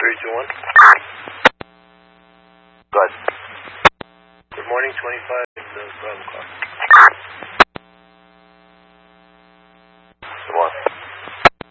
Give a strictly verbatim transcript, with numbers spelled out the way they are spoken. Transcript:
three two one. Good. Good morning, twenty-five, the Bravo car.